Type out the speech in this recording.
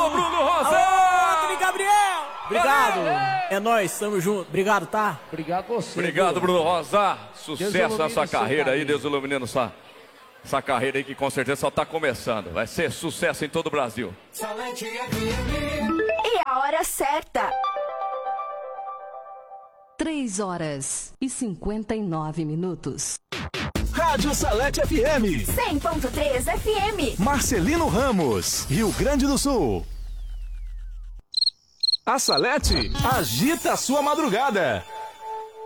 Alô, Bruno Rosa! Alô, Gabriel! Obrigado. É nóis, tamo junto. Obrigado, tá? Obrigado você. Obrigado, Bruno Rosa. Sucesso nessa carreira aí, Deus iluminando essa carreira aí que com certeza só tá começando. Vai ser sucesso em todo o Brasil. E a hora certa. 3h59. Rádio Salete FM 100.3 FM. Marcelino Ramos, Rio Grande do Sul. A Salete agita a sua madrugada.